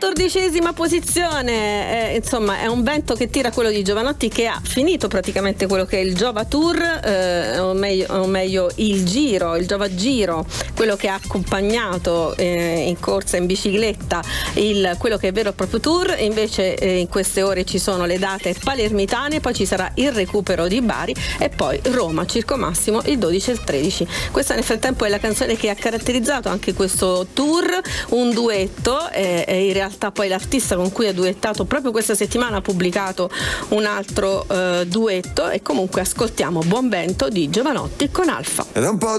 14ª posizione, insomma è un vento che tira quello di Jovanotti, che ha finito praticamente quello che è il Jova Tour, o meglio il Giro, il Jova Giro, quello che ha accompagnato in corsa in bicicletta quello che è vero e proprio tour. Invece in queste ore ci sono le date palermitane, poi ci sarà il recupero di Bari e poi Roma, Circo Massimo il 12 e il 13. Questa nel frattempo è la canzone che ha caratterizzato anche questo tour, un duetto, e in realtà poi l'artista con cui ha duettato proprio questa settimana ha pubblicato un altro duetto, e comunque ascoltiamo Buon Vento di Jovanotti con Alfa. Ed è un po'